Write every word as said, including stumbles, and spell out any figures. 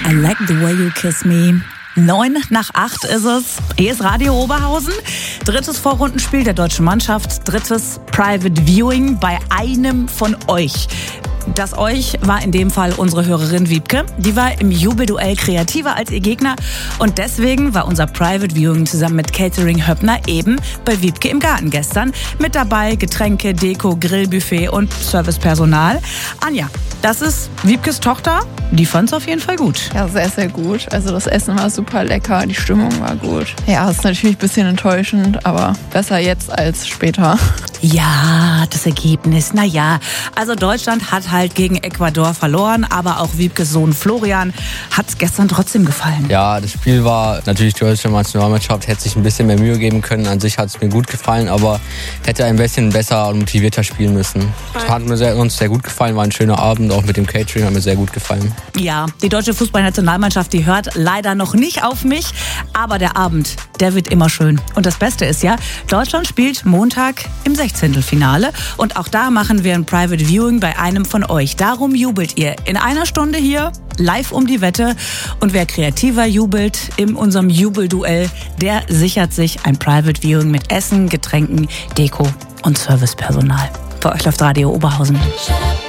I like the way you kiss me. Neun nach acht ist es. Hier ist Radio Oberhausen. Drittes Vorrundenspiel der deutschen Mannschaft. Drittes Private Viewing bei einem von euch. Das euch war in dem Fall unsere Hörerin Wiebke. Die war im Jubelduell kreativer als ihr Gegner. Und deswegen war unser Private Viewing zusammen mit Catering Höppner eben bei Wiebke im Garten gestern. Mit dabei Getränke, Deko, Grillbuffet und Servicepersonal. Anja, das ist Wiebkes Tochter. Die fand's auf jeden Fall gut. Ja, sehr, sehr gut. Also das Essen war super lecker, die Stimmung war gut. Ja, ist natürlich ein bisschen enttäuschend, aber besser jetzt als später. Ja, das Ergebnis, na ja. Also Deutschland hat halt gegen Ecuador verloren, aber auch Wiebkes Sohn Florian hat's gestern trotzdem gefallen. Ja, das Spiel war natürlich, die deutsche Nationalmannschaft hätte sich ein bisschen mehr Mühe geben können. An sich hat es mir gut gefallen, aber hätte ein bisschen besser und motivierter spielen müssen. Es hat mir sehr, uns sehr gut gefallen, war ein schöner Abend, auch mit dem Catering hat mir sehr gut gefallen. Ja, die deutsche Fußballnationalmannschaft, die hört leider noch nicht auf mich, aber der Abend, der wird immer schön. Und das Beste ist ja, Deutschland spielt Montag im Sechzehntelfinale und auch da machen wir ein Private Viewing bei einem von euch. Darum jubelt ihr in einer Stunde hier live um die Wette und wer kreativer jubelt in unserem Jubelduell, der sichert sich ein Private Viewing mit Essen, Getränken, Deko und Servicepersonal. Bei euch läuft Radio Oberhausen.